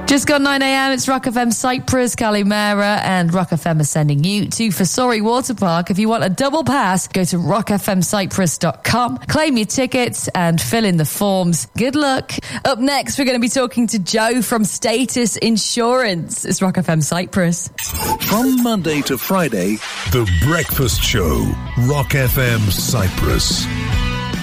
Just gone 9 a.m. It's Rock FM Cyprus, Kalimera, and Rock FM is sending you to Fasori Water Park. If you want a double pass, go to rockfmcyprus.com, claim your tickets, and fill in the forms. Good luck. Up next, we're going to be talking to Joe from Status Insurance. It's Rock FM Cyprus. From Monday to Friday, The Breakfast Show, Rock FM Cyprus.